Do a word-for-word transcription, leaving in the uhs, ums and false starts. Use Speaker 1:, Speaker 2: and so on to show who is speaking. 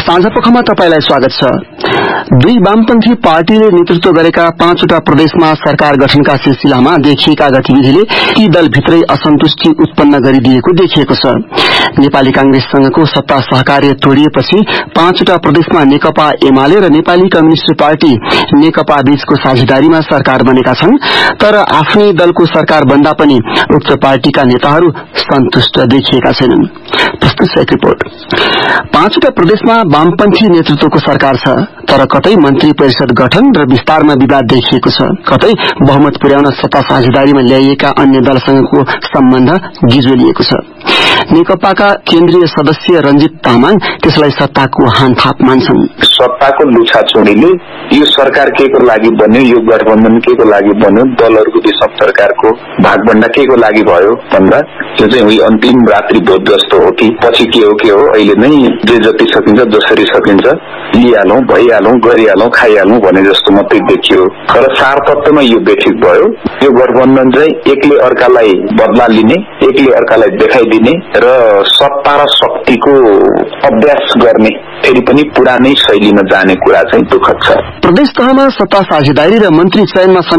Speaker 1: साँझपखमा तपाईलाई स्वागत छ। दुई वामपन्थी पार्टीले नेतृत्व गरेका पाँचवटा प्रदेशमा सरकार गठनका सिलसिलामा देखिएका गतिविधिले ती दलभित्रै असन्तुष्टि उत्पन्न गरिदिएको देखिएको छ। नेपाली कांग्रेससँगको सत्ता सहकार्य तोडिएपछि पाँचवटा प्रदेशमा नेकपा एमाले र नेपाली कम्युनिष्ट पार्टी नेकपा बीचको साझेदारीमा सरकार बनेका छन्। तर आफ्नै दलको सरकार बन्दा पनि उक्त पार्टीका नेताहरू सन्तुष्ट देखिएका छैनन्। प्रस्तुत एक रिपोर्ट। पाँचवटा प्रदेशमा वामपन्थी नेतृत्वको सरकार छ, तर कतै मन्त्री परिषद गठन र विस्तारमा विवाद देखिएको छ, कतै बहुमत पुर्याउन सत्ता साझेदारीमा ल्याइएका अन्य दलसँगको सम्बन्ध गिजोलिएको छ। नेकपाका केन्द्रीय सदस्य रञ्जित तामाङ त्यसलाई सत्ताको हानथाप मान्छन्।
Speaker 2: सत्ताको लुछाचुडीले यो सरकार के को लागि बन्यो, यो गठबन्धन के को लागि बन्यो, दलहरूको बीच सरकारको भागभण्डा के को लागि भयो भन्दा त्यो चाहिँ अन्तिम रात्रि भोज जस्तो हो कि पछि के हो के हो अहिले नै जे जति सकिन्छ जसरी सकिन्छ लिइहालौं, भइहालौं, गरिहालौं, खाइहालौं भने जस्तो मात्रै देखियो। तर सार तत्वमा यो बेठिक भयो। यो गठबन्धन चाहिँ एकले अर्कालाई बदला लिने, एकले अर्कालाई देखाइदिने र सत्ता र शक्तिको अभ्यास गर्ने फेरि पनि पुरानै शैलीमा जाने कुरा चाहिँ दुःखद छ।
Speaker 1: प्रदेश तहमा सत्ता साझेदारी र मन्त्री चयनमा